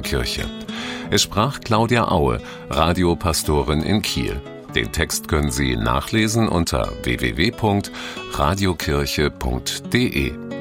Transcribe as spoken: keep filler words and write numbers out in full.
Kirche. Es sprach Claudia Aue, Radiopastorin in Kiel. Den Text können Sie nachlesen unter w w w punkt radiokirche punkt d e.